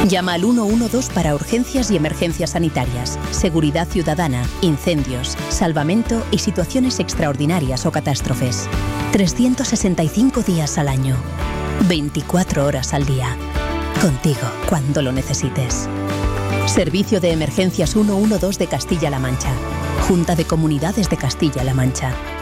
Llama al 112 para urgencias y emergencias sanitarias, seguridad ciudadana, incendios, salvamento y situaciones extraordinarias o catástrofes. 365 días al año, 24 horas al día. Contigo cuando lo necesites. Servicio de Emergencias 112 de Castilla-La Mancha. Junta de Comunidades de Castilla-La Mancha.